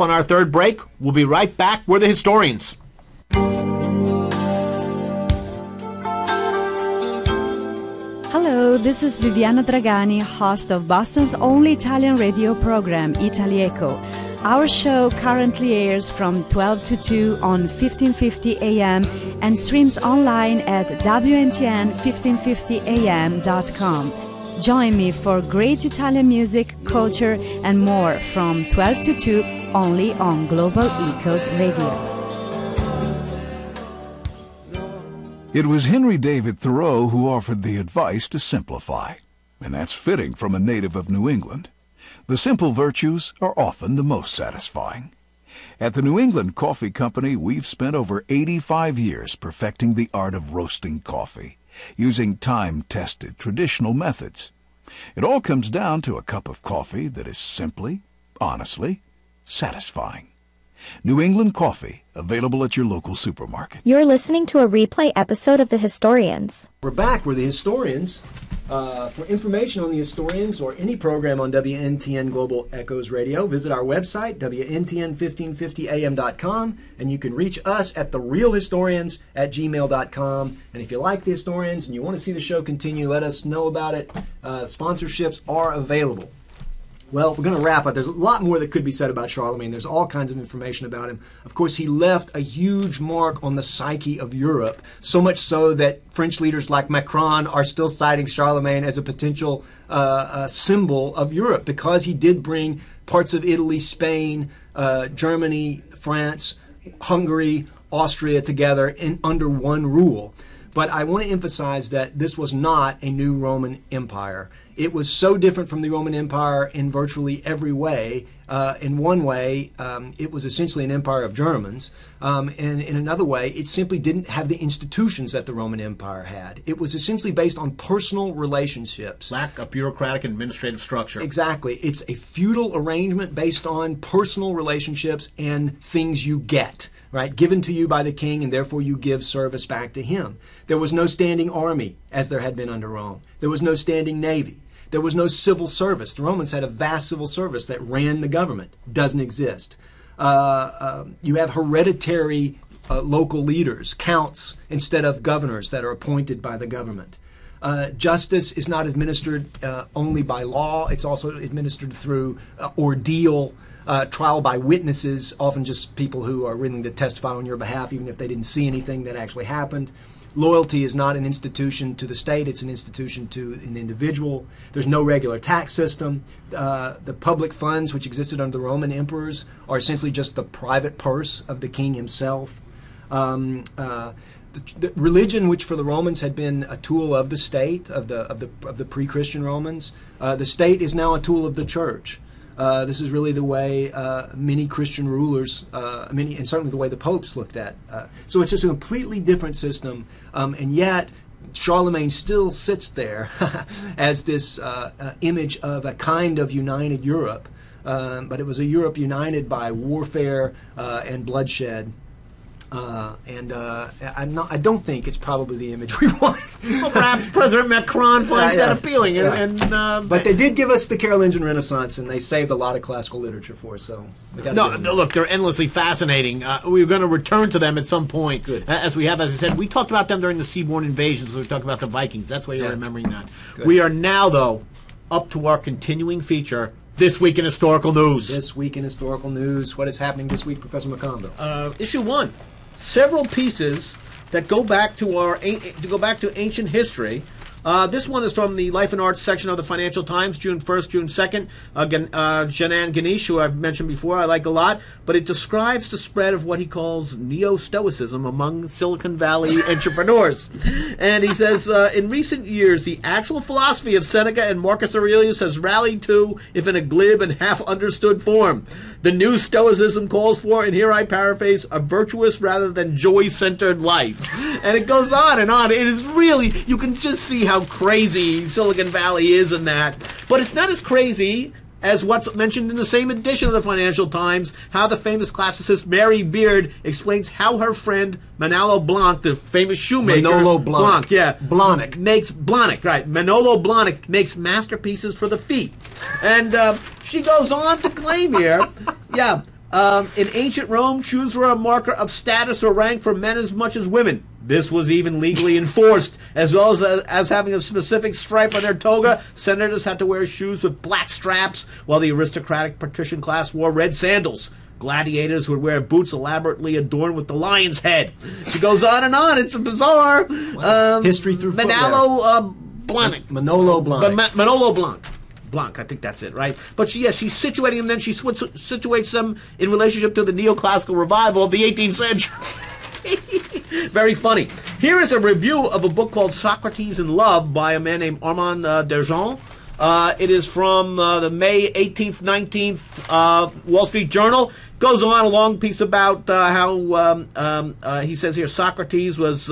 up on our third break. We'll be right back. We're the historians. Hello, this is Viviana Dragani, host of Boston's only Italian radio program, Italieco. Our show currently airs from 12 to 2 on 1550 AM and streams online at WNTN1550am.com. Join me for great Italian music, culture, and more from 12 to 2 only on Global Ecos Radio. It was Henry David Thoreau who offered the advice to simplify, and that's fitting from a native of New England. The simple virtues are often the most satisfying. At the New England Coffee Company, we've spent over 85 years perfecting the art of roasting coffee, using time-tested traditional methods. It all comes down to a cup of coffee that is simply, honestly, satisfying. New England Coffee, available at your local supermarket. You're listening to a replay episode of The Historians. We're back. We're The Historians. For information on The Historians or any program on WNTN Global Echoes Radio, visit our website, WNTN1550am.com, and you can reach us at therealhistorians@gmail.com. And if you like The Historians and you want to see the show continue, let us know about it. Sponsorships are available. Well, we're going to wrap up. There's a lot more that could be said about Charlemagne. There's all kinds of information about him. Of course, he left a huge mark on the psyche of Europe, so much so that French leaders like Macron are still citing Charlemagne as a potential symbol of Europe, because he did bring parts of Italy, Spain, Germany, France, Hungary, Austria together under one rule. But I want to emphasize that this was not a new Roman Empire. It was so different from the Roman Empire in virtually every way. In one way, it was essentially an empire of Germans. And in another way, it simply didn't have the institutions that the Roman Empire had. It was essentially based on personal relationships. Lack of bureaucratic and administrative structure. Exactly. It's a feudal arrangement based on personal relationships and things you get, right? Given to you by the king, and therefore you give service back to him. There was no standing army, as there had been under Rome. There was no standing navy. There was no civil service. The Romans had a vast civil service that ran the government. Doesn't exist. You have hereditary local leaders, counts, instead of governors that are appointed by the government. Justice is not administered only by law. It's also administered through ordeal, trial by witnesses, often just people who are willing to testify on your behalf, even if they didn't see anything that actually happened. Loyalty is not an institution to the state, it's an institution to an individual. There's no regular tax system. The public funds which existed under the Roman emperors are essentially just the private purse of the king himself. The religion, which for the Romans had been a tool of the state, of the pre-Christian Romans, the state is now a tool of the church. This is really the way many Christian rulers, and certainly the way the popes looked at. So it's just a completely different system, and yet Charlemagne still sits there as this image of a kind of united Europe, but it was a Europe united by warfare and bloodshed. I don't think it's probably the image we want. Well, perhaps President Macron finds that appealing. But they did give us the Carolingian Renaissance, and they saved a lot of classical literature for us. So look, they're endlessly fascinating. We're going to return to them at some point. Good. As I said, we talked about them during the Seaborne invasions. We talked about the Vikings. That's why you're remembering that. Good. We are now, though, up to our continuing feature, This Week in Historical News. This Week in Historical News. What is happening this week, Professor Macondo? Issue 1. Several pieces that go back to ancient history. This one is from the Life and Arts section of the Financial Times, June 1st, June 2nd. Janan Ganesh, who I've mentioned before, I like a lot, but it describes the spread of what he calls neo-Stoicism among Silicon Valley entrepreneurs. And he says, in recent years, the actual philosophy of Seneca and Marcus Aurelius has rallied to, if in a glib and half-understood form. The new Stoicism calls for, and here I paraphrase, a virtuous rather than joy-centered life. And it goes on and on. It is really, you can just see how crazy Silicon Valley is in that. But it's not as crazy as what's mentioned in the same edition of the Financial Times, how the famous classicist Mary Beard explains how her friend Manolo Blahnik, the famous shoemaker... Manolo Blahnik. Blahnik. Manolo Blahnik makes masterpieces for the feet. And she goes on to claim here, In ancient Rome, shoes were a marker of status or rank for men as much as women. This was even legally enforced, as well as having a specific stripe on their toga. Senators had to wear shoes with black straps, while the aristocratic patrician class wore red sandals. Gladiators would wear boots elaborately adorned with the lion's head. She goes on and on. It's bizarre. History through footwear. Manolo Blahnik. Manolo Blahnik. Manolo Blanc, I think that's it, right? But she's situating them, then she situates them in relationship to the neoclassical revival of the 18th century. Very funny. Here is a review of a book called Socrates in Love by a man named Armand Dergeon. It is from the May 18th, 19th Wall Street Journal. Goes on a long piece about how he says here Socrates was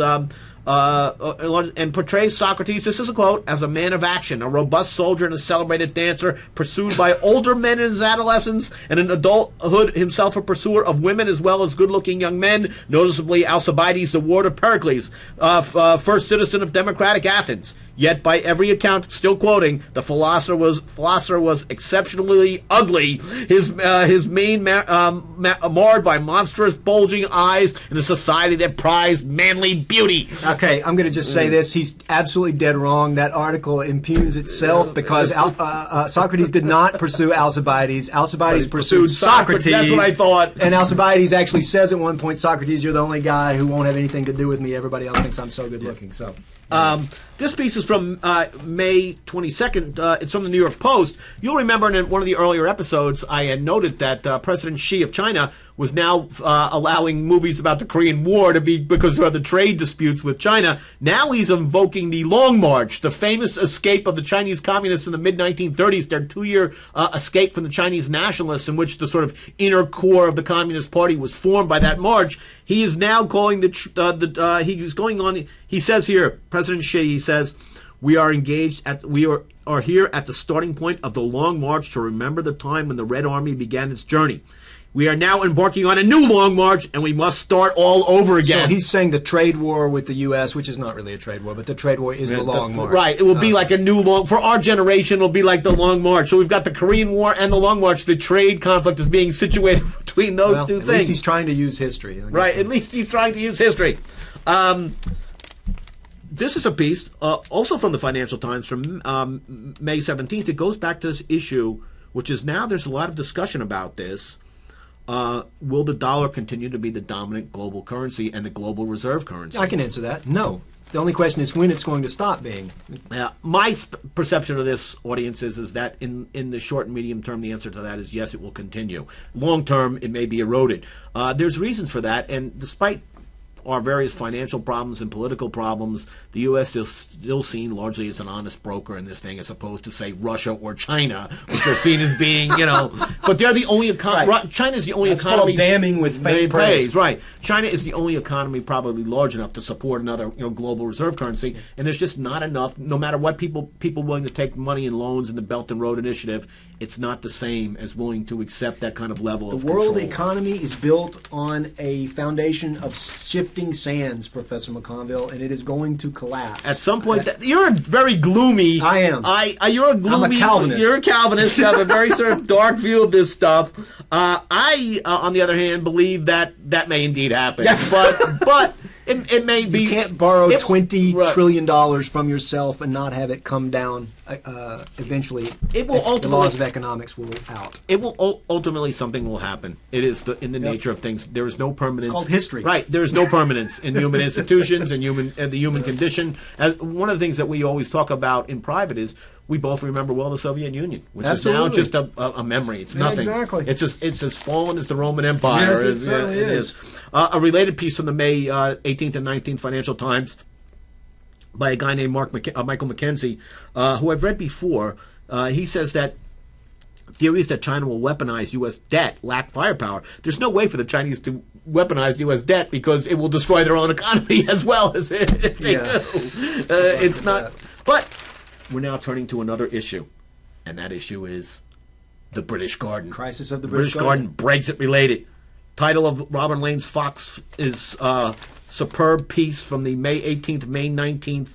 and portrays Socrates, this is a quote, as a man of action, a robust soldier and a celebrated dancer, pursued by older men in his adolescence, and in adulthood himself a pursuer of women as well as good-looking young men, noticeably Alcibiades, the ward of Pericles, first citizen of democratic Athens. Yet, by every account, still quoting, the philosopher was exceptionally ugly. His mane marred by monstrous, bulging eyes in a society that prized manly beauty. Okay, I'm going to just say this. He's absolutely dead wrong. That article impugns itself because Socrates did not pursue Alcibiades. Alcibiades pursued Socrates. That's what I thought. And Alcibiades actually says at one point, Socrates, you're the only guy who won't have anything to do with me. Everybody else thinks I'm so good looking. So. This piece is from May 22nd. It's from the New York Post. You'll remember in one of the earlier episodes, I had noted that President Xi of China was now allowing movies about the Korean War to be because of the trade disputes with China. Now he's invoking the Long March, the famous escape of the Chinese communists in the mid-1930s, their 2-year escape from the Chinese nationalists, in which the sort of inner core of the Communist Party was formed by that march. He is now calling he's going on. He says here, President Xi, he says, we are here at the starting point of the Long March to remember the time when the Red Army began its journey. We are now embarking on a new long march, and we must start all over again. So he's saying the trade war with the U.S., which is not really a trade war, but the trade war is the long march. Right. It will be like a new for our generation, it'll be like the long march. So we've got the Korean War and the long march. The trade conflict is being situated between those two things. At least he's trying to use history. Right. At least he's trying to use history. This is a piece, also from the Financial Times from May 17th. It goes back to this issue, which is now there's a lot of discussion about this. Will the dollar continue to be the dominant global currency and the global reserve currency? I can answer that. No. The only question is when it's going to stop being. My perception of this, audience, is that in the short and medium term, the answer to that is yes, it will continue. Long term, it may be eroded. There's reasons for that, and despite our various financial problems and political problems, the U.S. is still seen largely as an honest broker in this thing, as opposed to, say, Russia or China, which are seen as being, but they're the only economy. Right. China is the only economy. Called damning with fake praise. Right. China is the only economy probably large enough to support another, global reserve currency, and there's just not enough. No matter what people willing to take money in loans in the Belt and Road Initiative, it's not the same as willing to accept that kind of level of control. The world economy is built on a foundation of shifting sands, Professor McConville, and it is going to collapse. At some point, you're very gloomy. I am. You're a gloomy. I'm a Calvinist. You're a Calvinist. You have a very sort of dark view of this stuff. I, on the other hand, believe that may indeed happen. Yes. But it may be. You can't borrow $20 trillion from yourself and not have it come down. Eventually, it will ultimately, the laws of economics will out. It will ultimately, something will happen. It is in the nature of things. There is no permanence. It's called history. Right. There is no permanence in human institutions and the human condition. One of the things that we always talk about in private is we both remember well the Soviet Union, which Absolutely. is now just a memory. It's nothing. Exactly. It's as fallen as the Roman Empire. Yes, it certainly is. A related piece from the May 18th and 19th Financial Times by a guy named Michael McKenzie, who I've read before. He says that theories that China will weaponize U.S. debt lack firepower. There's no way for the Chinese to weaponize U.S. debt because it will destroy their own economy as well as if they do. It's not. But we're now turning to another issue, and that issue is the British Garden. Crisis of the British Garden. Brexit related. Title of Robin Lane's Fox is superb piece from the May 18th, May 19th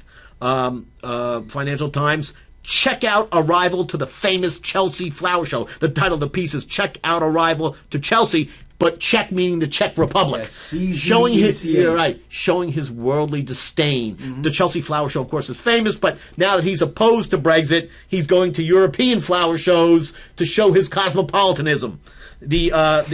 Financial Times. Check out arrival to the famous Chelsea Flower Show. The title of the piece is Check Out Arrival to Chelsea. but Czech meaning the Czech Republic. Yes, showing his CZECH. showing his worldly disdain. The Chelsea Flower Show, of course, is famous, but now that he's opposed to Brexit, he's going to European flower shows to show his cosmopolitanism. The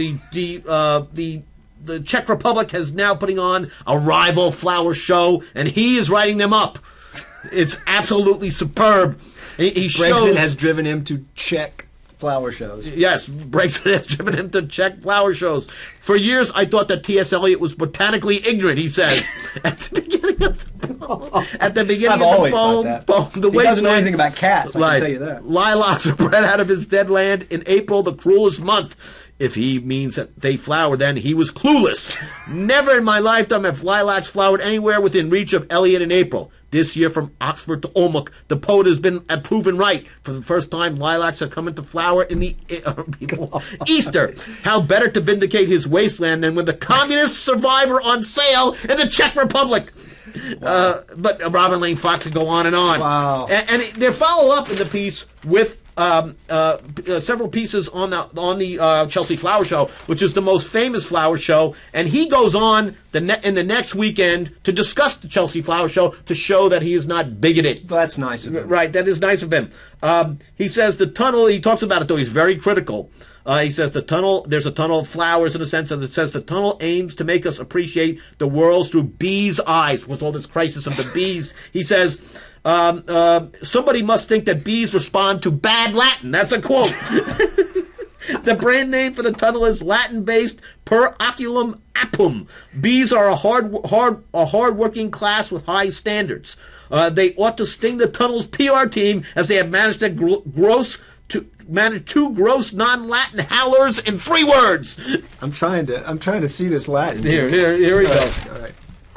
Czech Republic has now putting on a rival flower show, and he is writing them up. It's absolutely superb. He shows, Brexit has driven him to Czech flower shows. Yes, Brexit has driven him to Czech flower shows. For years, I thought that T.S. Eliot was botanically ignorant, he says. At the beginning of the poem. I've always thought that. The He doesn't know anything about cats, I can tell you that. Lilacs are bred out of his dead land in April, the cruelest month. If he means that they flower, then he was clueless. Never in my lifetime have lilacs flowered anywhere within reach of Eliot in April. This year, from Oxford to Olmouc, the poet has been proven right. For the first time, lilacs have come into flower in the Easter. How better to vindicate his wasteland than with the communist survivor on sale in the Czech Republic. Wow. But Robin Lane Fox can go on and on. Wow. And their follow-up in the piece with several pieces on the Chelsea Flower Show, which is the most famous flower show, and he goes on in the next weekend to discuss the Chelsea Flower Show to show that he is not bigoted. That's nice of him. Right, that is nice of him. He says the tunnel, he talks about it though, he's very critical. He says there's a tunnel of flowers in a sense, and it says the tunnel aims to make us appreciate the world through bees' eyes. With all this crisis of the bees, he says, somebody must think that bees respond to bad Latin. That's a quote. The brand name for the tunnel is Latin-based Per Oculum Apum. Bees are a hard-working class with high standards. They ought to sting the tunnel's PR team as they have managed to manage two gross non-Latin howlers in 3 words. I'm trying to see this Latin. Here we go. All right.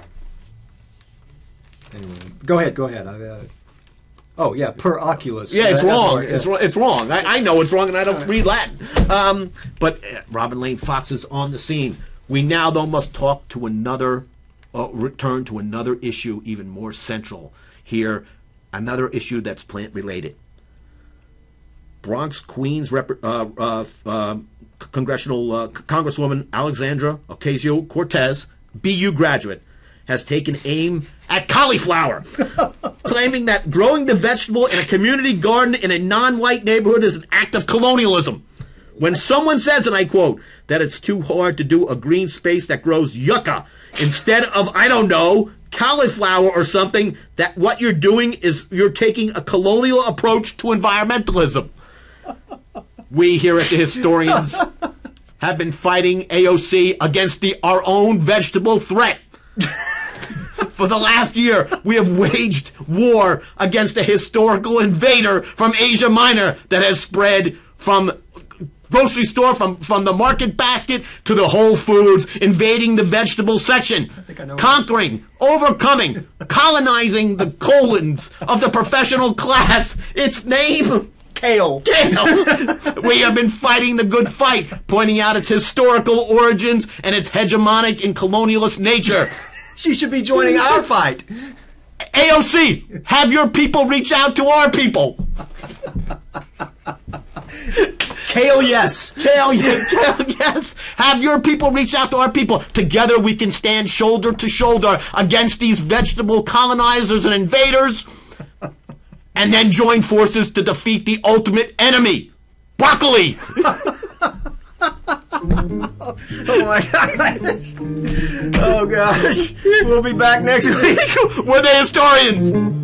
Anyway, go ahead. Oh yeah, per oculus. Yeah, it's wrong. Right, yeah. It's wrong. I know it's wrong, and I don't read Latin. But Robin Lane Fox is on the scene. We now, though, must talk to return to another issue even more central here, another issue that's plant-related. Bronx, Queens Congresswoman Alexandra Ocasio-Cortez, BU graduate, has taken aim at cauliflower, claiming that growing the vegetable in a community garden in a non-white neighborhood is an act of colonialism. When someone says, and I quote, that it's too hard to do a green space that grows yucca instead of, I don't know, cauliflower or something, that what you're doing is you're taking a colonial approach to environmentalism. We here at the Historians have been fighting AOC against our own vegetable threat. For the last year, we have waged war against a historical invader from Asia Minor that has spread from grocery store, from the market basket to the Whole Foods, invading the vegetable section, conquering, overcoming, colonizing the colons of the professional class. Its name... Kale. We have been fighting the good fight, pointing out its historical origins and its hegemonic and colonialist nature. She should be joining our fight. AOC, have your people reach out to our people. Kale, yes. Kale, yes. Have your people reach out to our people. Together we can stand shoulder to shoulder against these vegetable colonizers and invaders, and then join forces to defeat the ultimate enemy, broccoli. Oh my gosh. Oh gosh. We'll be back next week. We're the Historians.